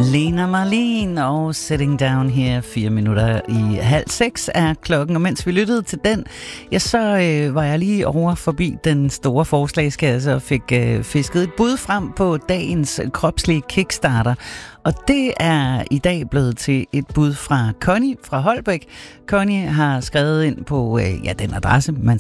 Lena Marlene og Sitting Down Here, 4 minutter i 5:30 er klokken. Og mens vi lyttede til den, ja, så var jeg lige over forbi den store forslagskasse og fik fisket et bud frem på dagens kropslige kickstarter. Og det er i dag blevet til et bud fra Connie fra Holbæk. Connie har skrevet ind på den adresse, man